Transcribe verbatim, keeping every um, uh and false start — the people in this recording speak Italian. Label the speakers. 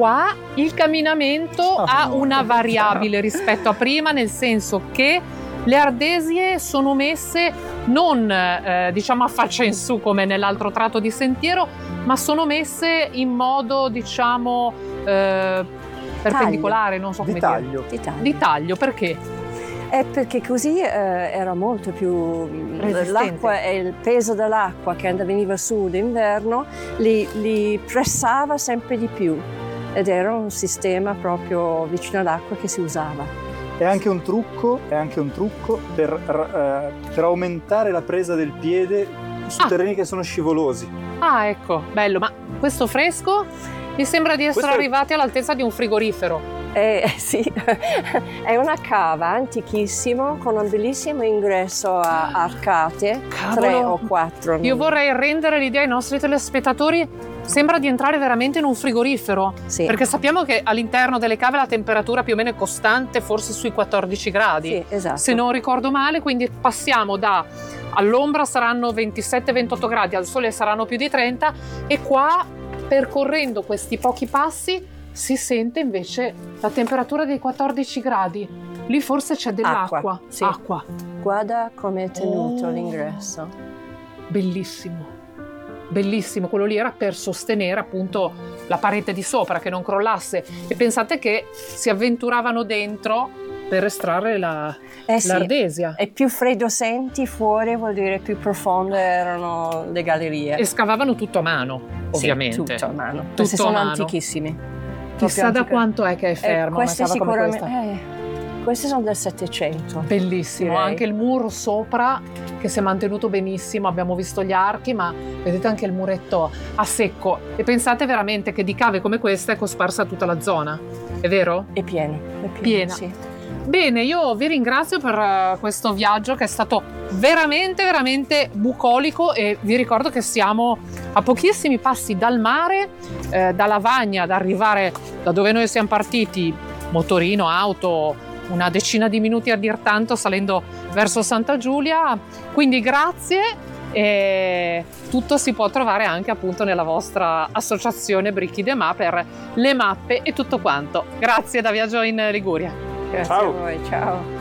Speaker 1: qua il camminamento oh, ha una variabile rispetto a prima, nel senso che le ardesie sono messe non eh, diciamo a faccia in su come nell'altro tratto di sentiero, ma sono messe in modo diciamo eh, perpendicolare, non so come
Speaker 2: di taglio.
Speaker 1: dire. Di taglio. Di taglio, perché?
Speaker 3: È perché così eh, era molto più l'acqua e il peso dell'acqua che veniva su d'inverno li, li pressava sempre di più, ed era un sistema proprio vicino all'acqua che si usava.
Speaker 2: È anche un trucco, è anche un trucco per, uh, per aumentare la presa del piede su ah. terreni che sono scivolosi.
Speaker 1: Ah, ecco, bello. Ma questo fresco mi sembra di essere questo arrivati è... all'altezza di un frigorifero.
Speaker 3: Eh, sì, è una cava antichissima con un bellissimo ingresso a arcate, Cavolo. tre o quattro.
Speaker 1: Io vorrei rendere l'idea ai nostri telespettatori. Sembra di entrare veramente in un frigorifero,
Speaker 3: sì.
Speaker 1: Perché sappiamo che all'interno delle cave la temperatura più o meno è costante, forse sui quattordici gradi,
Speaker 3: sì, esatto.
Speaker 1: Se non ricordo male, quindi passiamo da all'ombra saranno ventisette ventotto gradi, al sole saranno più di trenta, e qua percorrendo questi pochi passi si sente invece la temperatura dei quattordici gradi. Lì forse c'è dell'acqua.
Speaker 3: Acqua, sì.
Speaker 1: Acqua.
Speaker 3: Guarda come è tenuto
Speaker 1: oh.
Speaker 3: l'ingresso.
Speaker 1: Bellissimo. Bellissimo, quello lì era per sostenere appunto la parete di sopra che non crollasse, e pensate che si avventuravano dentro per estrarre la,
Speaker 3: eh sì.
Speaker 1: l'ardesia.
Speaker 3: E più freddo senti fuori vuol dire più profonde erano le gallerie.
Speaker 1: E scavavano tutto a mano, ovviamente.
Speaker 3: Sì, tutto a mano.
Speaker 1: Tutto
Speaker 3: Questi sono
Speaker 1: a mano.
Speaker 3: antichissimi.
Speaker 1: Chissà da quanto è che è ferma
Speaker 3: eh,
Speaker 1: una cava come questa.
Speaker 3: Eh, questi sono del Settecento.
Speaker 1: Bellissimo,
Speaker 3: direi.
Speaker 1: Anche il muro sopra che si è mantenuto benissimo, abbiamo visto gli archi, ma vedete anche il muretto a secco. E pensate veramente che di cave come questa è cosparsa tutta la zona, è vero?
Speaker 3: È pieno, è pieno,
Speaker 1: piena.
Speaker 3: Sì.
Speaker 1: Bene, io vi ringrazio per questo viaggio che è stato veramente, veramente bucolico, e vi ricordo che siamo a pochissimi passi dal mare, eh, da Lavagna, ad arrivare da dove noi siamo partiti, motorino, auto, una decina di minuti a dir tanto, salendo verso Santa Giulia. Quindi grazie, e tutto si può trovare anche appunto nella vostra associazione Bricchi de Ma per le mappe e tutto quanto. Grazie da Viaggio in Liguria.
Speaker 3: Grazie
Speaker 2: ciao.
Speaker 3: a voi, ciao.